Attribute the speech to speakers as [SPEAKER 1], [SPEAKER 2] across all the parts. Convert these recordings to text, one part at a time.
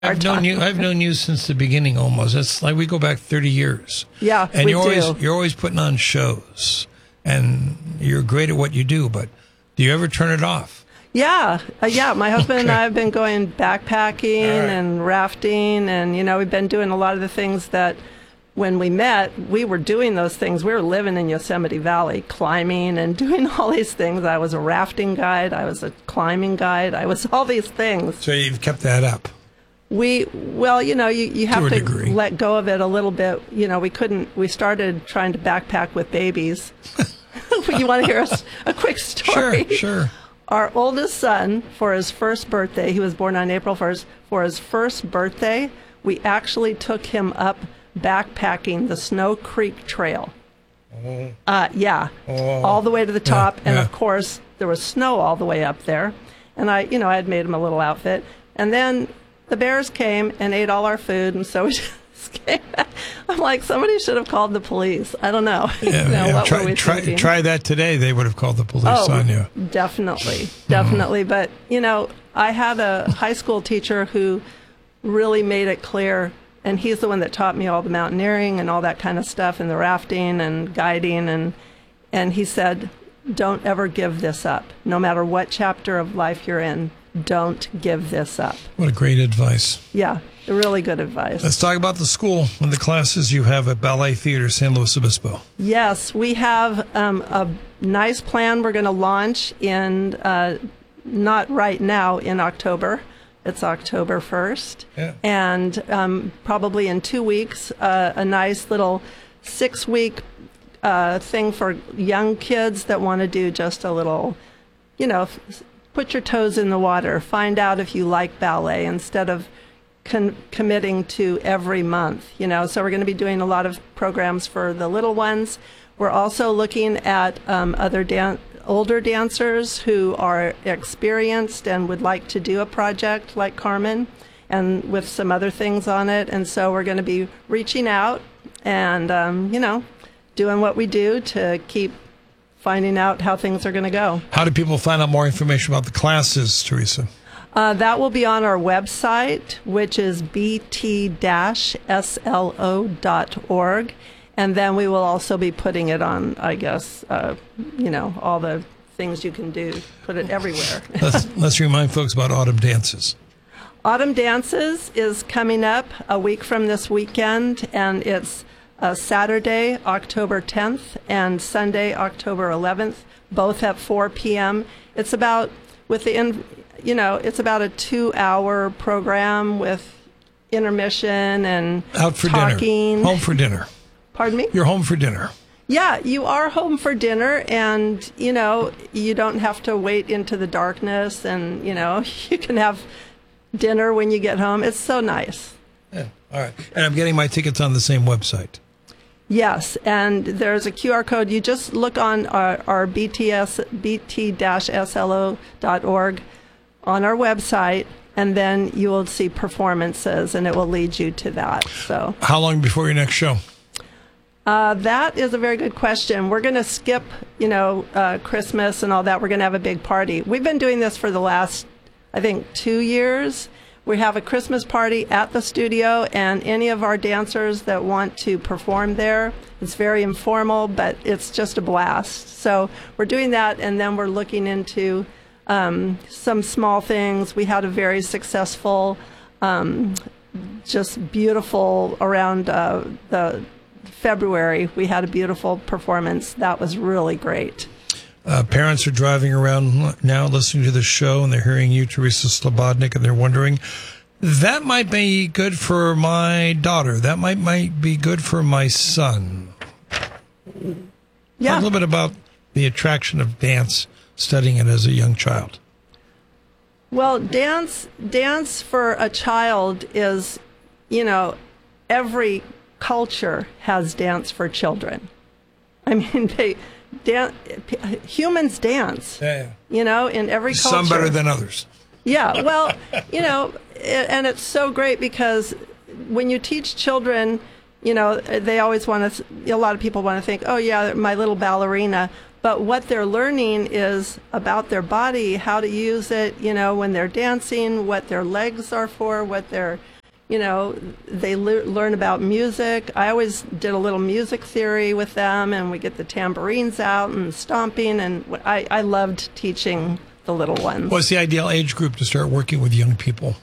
[SPEAKER 1] I've known you since the beginning almost. It's like we go back 30 years.
[SPEAKER 2] Yeah,
[SPEAKER 1] and
[SPEAKER 2] we
[SPEAKER 1] you're always putting on shows, and you're great at what you do. But do you ever turn it off?
[SPEAKER 2] Yeah. My husband and I have been going backpacking and rafting, and we've been doing a lot of the things that when we met, we were doing those things. We were living in Yosemite Valley, climbing and doing all these things. I was a rafting guide. I was a climbing guide. I was all these things.
[SPEAKER 1] So you've kept that up.
[SPEAKER 2] You have to let go of it a little bit. We started trying to backpack with babies. You want to hear a quick story?
[SPEAKER 1] Sure.
[SPEAKER 2] Our oldest son, for his first birthday, he was born on April 1st, for his first birthday, we actually took him up backpacking the Snow Creek Trail. All the way to the top. And of course, there was snow all the way up there. And I had made him a little outfit. And then the bears came and ate all our food. And so we just came back. I'm like, somebody should have called the police. I don't know. What were we thinking?
[SPEAKER 1] Try that today. They would have called the police on you.
[SPEAKER 2] Definitely. But, I had a high school teacher who really made it clear. And he's the one that taught me all the mountaineering and all that kind of stuff and the rafting and guiding. And he said, don't ever give this up. No matter what chapter of life you're in, don't give this up.
[SPEAKER 1] What a great advice.
[SPEAKER 2] Yeah, really good advice.
[SPEAKER 1] Let's talk about the school and the classes you have at Ballet Theater San Luis Obispo.
[SPEAKER 2] Yes, we have a nice plan we're going to launch in, not right now, in October. It's October 1st. Yeah. And probably in 2 weeks, a nice little 6-week thing for young kids that want to do just a little, put your toes in the water, find out if you like ballet instead of committing to every month, So we're going to be doing a lot of programs for the little ones. We're also looking at older dancers who are experienced and would like to do a project like Carmen and with some other things on it. And so we're going to be reaching out and, doing what we do to keep finding out how things are going to go.
[SPEAKER 1] How do people find out more information about the classes, Teresa?
[SPEAKER 2] That will be on our website, which is bt-slo.org. And then we will also be putting it on, I guess, all the things you can do, put it everywhere.
[SPEAKER 1] Let's remind folks about Autumn Dances.
[SPEAKER 2] Autumn Dances is coming up a week from this weekend, and it's Saturday, October 10th, and Sunday, October 11th, both at 4 p.m. It's about, it's about a 2-hour program with intermission and
[SPEAKER 1] out for
[SPEAKER 2] talking.
[SPEAKER 1] Dinner. Home for dinner.
[SPEAKER 2] Pardon me?
[SPEAKER 1] You're home for dinner.
[SPEAKER 2] Yeah, you are home for dinner, and, you don't have to wait into the darkness, and, you can have dinner when you get home. It's so nice.
[SPEAKER 1] Yeah, all right. And I'm getting my tickets on the same website.
[SPEAKER 2] Yes, and there's a QR code. You just look on our bt-slo.org on our website, and then you will see performances, and it will lead you to that. So,
[SPEAKER 1] how long before your next show?
[SPEAKER 2] That is a very good question. We're going to skip, Christmas and all that. We're going to have a big party. We've been doing this for the last, I think, 2 years. We have a Christmas party at the studio, and any of our dancers that want to perform there, it's very informal, but it's just a blast. So we're doing that, and then we're looking into some small things. We had a very successful, just beautiful around the February. We had a beautiful performance. That was really great.
[SPEAKER 1] Parents are driving around now listening to the show, and they're hearing you, Teresa Slobodnik, and they're wondering, that might be good for my daughter. That might be good for my son.
[SPEAKER 2] Yeah.
[SPEAKER 1] Talk a little bit about the attraction of dance, studying it as a young child.
[SPEAKER 2] Well, dance for a child is, every culture has dance for children. I mean, humans dance, in every culture.
[SPEAKER 1] Some better than others.
[SPEAKER 2] Yeah, well, and it's so great because when you teach children, they always want to, a lot of people want to think, oh yeah, my little ballerina. But what they're learning is about their body, how to use it, when they're dancing, what their legs are for, what their they learn about music. I always did a little music theory with them, and we get the tambourines out and stomping, and I loved teaching the little ones.
[SPEAKER 1] What's the ideal age group to start working with young people?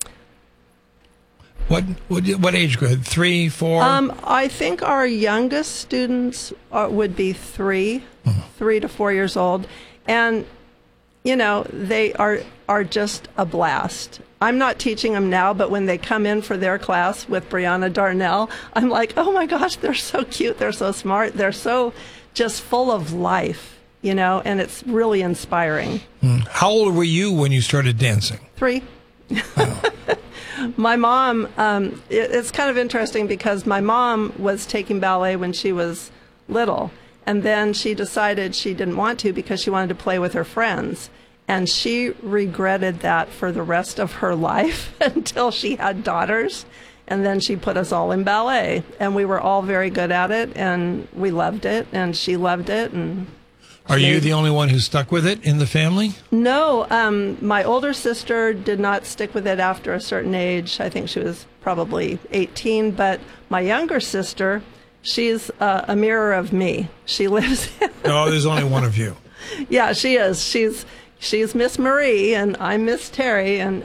[SPEAKER 1] What age group? 3, 4?
[SPEAKER 2] I think our youngest students would be 3 to 4 years old, and they are just a blast. I'm not teaching them now, but when they come in for their class with Brianna Darnell, I'm like, oh my gosh, they're so cute, they're so smart, they're so just full of life, and it's really inspiring.
[SPEAKER 1] How old were you when you started dancing?
[SPEAKER 2] 3. Oh. My mom, it's kind of interesting because my mom was taking ballet when she was little, and then she decided she didn't want to because she wanted to play with her friends. And she regretted that for the rest of her life until she had daughters. And then she put us all in ballet. And we were all very good at it, and we loved it, and she loved it. And
[SPEAKER 1] are you the only one who stuck with it in the family?
[SPEAKER 2] No. My older sister did not stick with it after a certain age. I think she was probably 18. But my younger sister, she's a mirror of me. She lives in...
[SPEAKER 1] No, there's only one of you.
[SPEAKER 2] Yeah, she is. She's Miss Marie, and I'm Miss Terry, and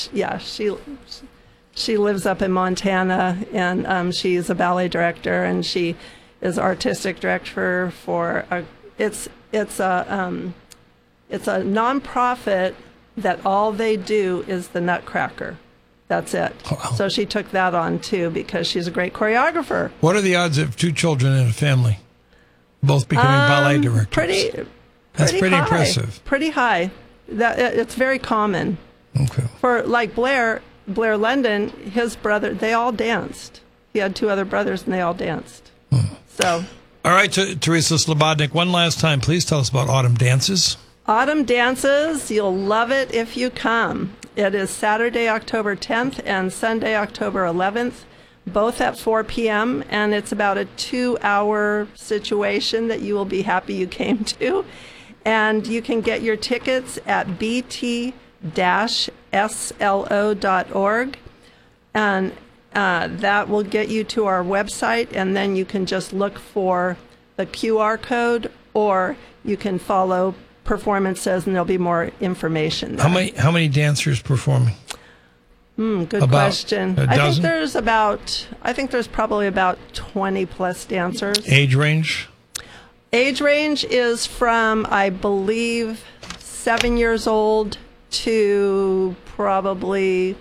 [SPEAKER 2] she lives up in Montana, and she's a ballet director, and she is artistic director for it's a nonprofit that all they do is the Nutcracker. That's it. Wow. So she took that on too because she's a great choreographer.
[SPEAKER 1] What are the odds of 2 children in a family both becoming ballet directors? That's pretty impressive.
[SPEAKER 2] Pretty high. It's very common.
[SPEAKER 1] Okay.
[SPEAKER 2] For like Blair London, his brother, they all danced. He had 2 other brothers, and they all danced. So.
[SPEAKER 1] All right, Teresa Slobodnik, one last time, please tell us about Autumn Dances.
[SPEAKER 2] Autumn Dances, you'll love it if you come. It is Saturday, October 10th, and Sunday, October 11th, both at 4 p.m., and it's about a 2-hour situation that you will be happy you came to. And you can get your tickets at bt-slo.org. And that will get you to our website, and then you can just look for the QR code, or you can follow performances, and there'll be more information there.
[SPEAKER 1] How many dancers performing?
[SPEAKER 2] Good question. I think there's probably about 20 plus dancers.
[SPEAKER 1] Age range?
[SPEAKER 2] Age range is from, I believe, 7 years old to probably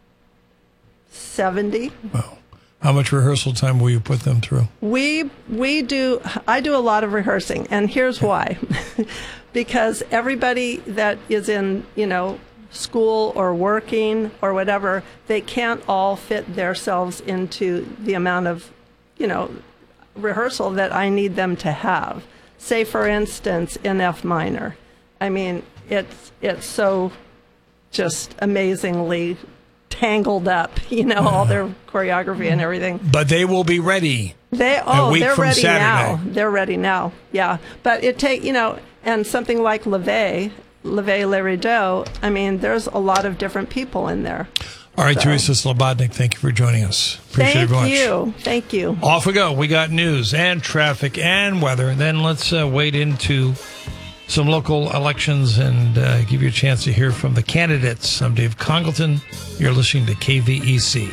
[SPEAKER 2] 70.
[SPEAKER 1] Wow. How much rehearsal time will you put them through?
[SPEAKER 2] I do a lot of rehearsing, and here's why. Because everybody that is in, school or working or whatever, they can't all fit themselves into the amount of, rehearsal that I need them to have. Say, for instance, in F minor. I mean, it's so just amazingly tangled up, all their choreography and everything.
[SPEAKER 1] But they will be ready.
[SPEAKER 2] They're ready now. They're ready now. Yeah. But it and something like Levé Le Rideau, I mean, there's a lot of different people in there.
[SPEAKER 1] All right, Teresa Slobodnik, thank you for joining us. Appreciate it very much.
[SPEAKER 2] Thank you.
[SPEAKER 1] Off we go. We got news and traffic and weather. Then let's wade into some local elections and give you a chance to hear from the candidates. I'm Dave Congleton. You're listening to KVEC.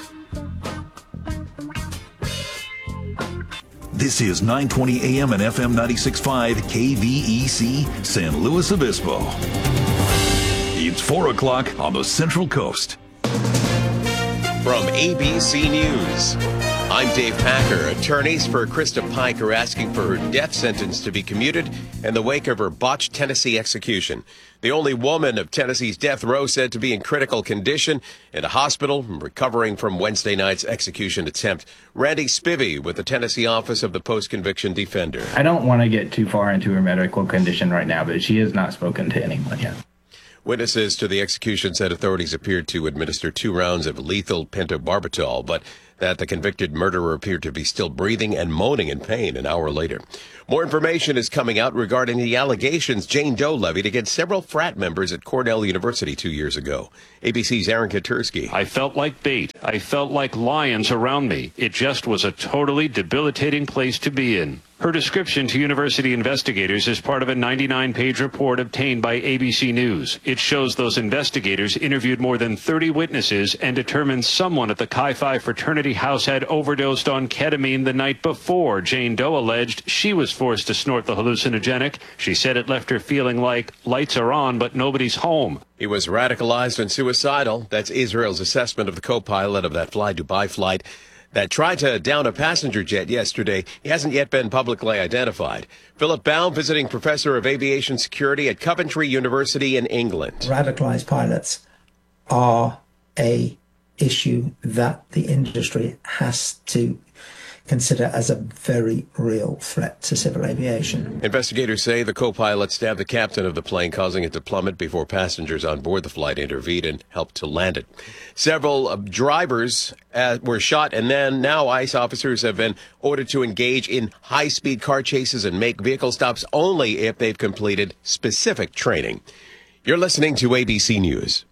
[SPEAKER 3] This is 920 AM and FM 96.5 KVEC, San Luis Obispo. It's 4 o'clock on the Central Coast.
[SPEAKER 4] From ABC News, I'm Dave Packer. Attorneys for Krista Pike are asking for her death sentence to be commuted in the wake of her botched Tennessee execution. The only woman of Tennessee's death row said to be in critical condition in a hospital recovering from Wednesday night's execution attempt. Randy Spivey with the Tennessee Office of the Post-Conviction Defender.
[SPEAKER 5] I don't want to get too far into her medical condition right now, but she has not spoken to anyone yet.
[SPEAKER 4] Witnesses to the execution said authorities appeared to administer 2 rounds of lethal pentobarbital, but that the convicted murderer appeared to be still breathing and moaning in pain an hour later. More information is coming out regarding the allegations Jane Doe levied against several frat members at Cornell University 2 years ago. ABC's Aaron Katursky.
[SPEAKER 5] I felt like bait. I felt like lions around me. It just was a totally debilitating place to be in. Her description to university investigators is part of a 99-page report obtained by ABC News. It shows those investigators interviewed more than 30 witnesses and determined someone at the Chi Phi fraternity house had overdosed on ketamine the night before. Jane Doe alleged she was forced to snort the hallucinogenic. She said it left her feeling like lights are on, but nobody's home.
[SPEAKER 4] He was radicalized and suicidal. That's Israel's assessment of the co-pilot of that Fly Dubai flight that tried to down a passenger jet yesterday. He hasn't yet been publicly identified. Philip Baum, visiting professor of aviation security at Coventry University in England.
[SPEAKER 6] Radicalized pilots are a issue that the industry has to consider as a very real threat to civil aviation.
[SPEAKER 4] Investigators say the co-pilot stabbed the captain of the plane, causing it to plummet before passengers on board the flight intervened and helped to land it. Several drivers were shot, and then now ICE officers have been ordered to engage in high-speed car chases and make vehicle stops only if they've completed specific training. You're listening to ABC News.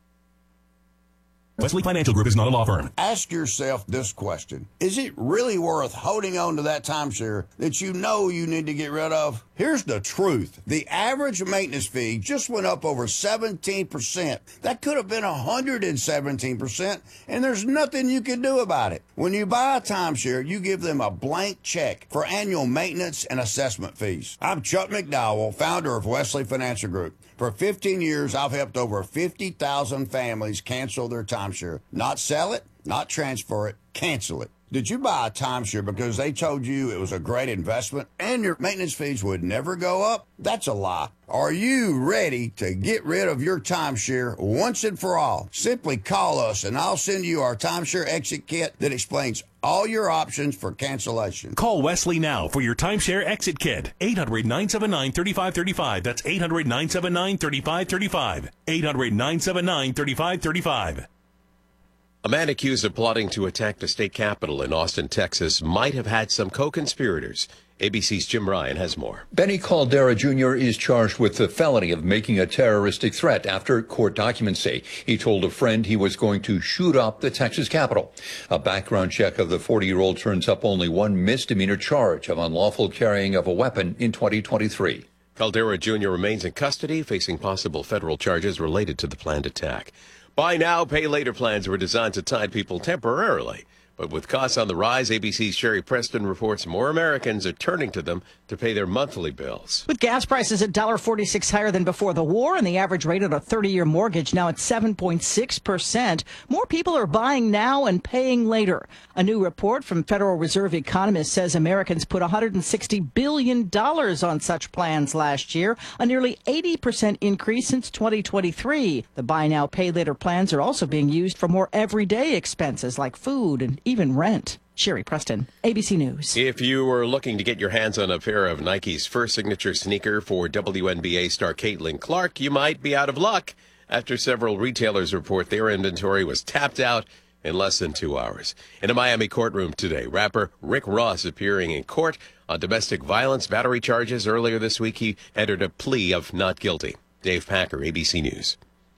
[SPEAKER 7] Wesley Financial Group is not a law firm.
[SPEAKER 8] Ask yourself this question. Is it really worth holding on to that timeshare that you know you need to get rid of? Here's the truth. The average maintenance fee just went up over 17%. That could have been 117%, and there's nothing you can do about it. When you buy a timeshare, you give them a blank check for annual maintenance and assessment fees. I'm Chuck McDowell, founder of Wesley Financial Group. For 15 years, I've helped over 50,000 families cancel their timeshare. Not sell it, not transfer it, cancel it. Did you buy a timeshare because they told you it was a great investment and your maintenance fees would never go up? That's a lie. Are you ready to get rid of your timeshare once and for all? Simply call us and I'll send you our timeshare exit kit that explains all your options for cancellation.
[SPEAKER 7] Call Wesley now for your timeshare exit kit. 800-979-3535. That's 800-979-3535. 800-979-3535.
[SPEAKER 4] A man accused of plotting to attack the state capitol in Austin, Texas, might have had some co-conspirators. ABC's Jim Ryan has more.
[SPEAKER 9] Benny Caldera Jr. is charged with the felony of making a terroristic threat after court documents say he told a friend he was going to shoot up the Texas Capitol. A background check of the 40-year-old turns up only one misdemeanor charge of unlawful carrying of a weapon in 2023.
[SPEAKER 4] Caldera Jr. remains in custody, facing possible federal charges related to the planned attack. Buy now, pay later plans were designed to tide people temporarily. But with costs on the rise, ABC's Sherry Preston reports more Americans are turning to them to pay their monthly bills.
[SPEAKER 10] With gas prices at $1.46 higher than before the war and the average rate on a 30-year mortgage now at 7.6%, more people are buying now and paying later. A new report from Federal Reserve economists says Americans put $160 billion on such plans last year, a nearly 80% increase since 2023. The buy now, pay later plans are also being used for more everyday expenses like food and even rent. Sherry Preston, ABC News.
[SPEAKER 4] If you were looking to get your hands on a pair of Nike's first signature sneaker for WNBA star Caitlin Clark, you might be out of luck after several retailers report their inventory was tapped out in less than 2 hours. In a Miami courtroom today, rapper Rick Ross appearing in court on domestic violence battery charges. Earlier this week, he entered a plea of not guilty. Dave Packer, ABC News.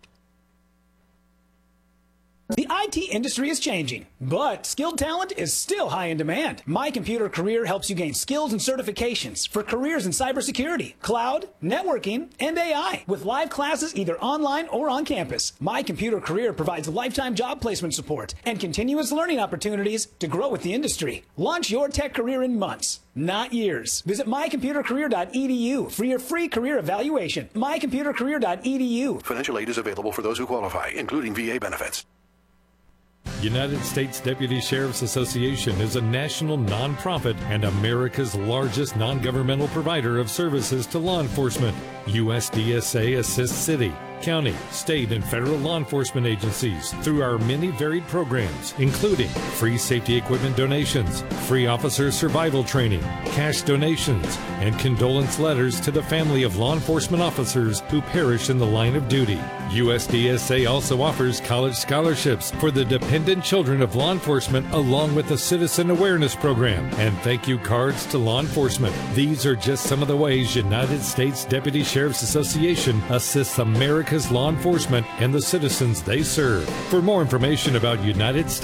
[SPEAKER 11] The IT industry is changing, but skilled talent is still high in demand. My Computer Career helps you gain skills and certifications for careers in cybersecurity, cloud, networking, and AI. With live classes either online or on campus, My Computer Career provides lifetime job placement support and continuous learning opportunities to grow with the industry. Launch your tech career in months, not years. Visit mycomputercareer.edu for your free career evaluation. mycomputercareer.edu.
[SPEAKER 12] Financial aid is available for those who qualify, including VA benefits.
[SPEAKER 13] United States Deputy Sheriff's Association is a national nonprofit and America's largest non-governmental provider of services to law enforcement. USDSA assists city, county, state, and federal law enforcement agencies through our many varied programs, including free safety equipment donations, free officer survival training, cash donations, and condolence letters to the family of law enforcement officers who perish in the line of duty. USDSA also offers college scholarships for the dependent children of law enforcement, along with a citizen awareness program and thank you cards to law enforcement. These are just some of the ways United States Deputy Sheriff's Association assists America's law enforcement and the citizens they serve. For more information about United States